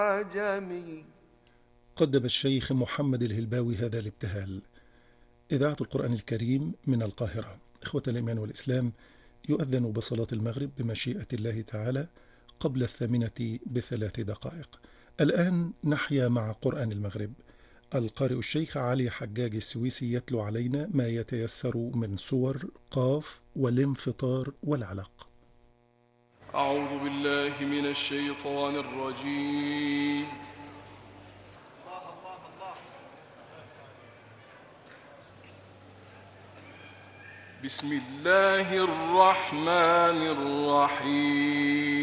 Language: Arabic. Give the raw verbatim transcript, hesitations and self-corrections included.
عجمي. قدم الشيخ محمد الهلباوي هذا الابتهال. إذاعة القرآن الكريم من القاهرة. إخوة الإيمان والإسلام، يؤذن بصلاة المغرب بمشيئة الله تعالى قبل الثامنة بثلاث دقائق. الآن نحيا مع قرآن المغرب. القارئ الشيخ علي حجاج السويسي يتلو علينا ما يتيسر من سور قاف والانفطار والعلق. أعوذ بالله من الشيطان الرجيم. بسم الله الرحمن الرحيم.